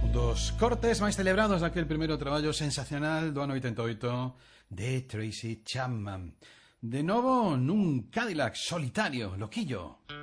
Dos cortes máis celebrados daquel primeiro traballo sensacional do ano 88 de Tracy Chapman. De novo nun Cadillac solitario, loquillo.